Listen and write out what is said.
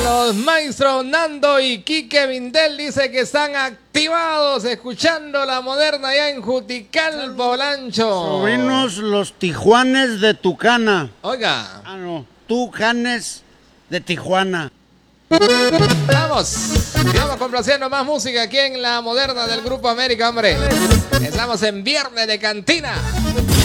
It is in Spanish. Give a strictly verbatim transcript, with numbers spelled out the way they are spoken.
los maestros Nando y Quique Vindel, dice que están activados escuchando la moderna allá en Juticalpa, Olancho. Sobrinos los Tijuanes de Tucana. Oiga. Ah, no, Tucanes de Tijuana. Vamos, sigamos complaciendo más música aquí en la moderna del Grupo América, hombre. Estamos en Viernes de Cantina.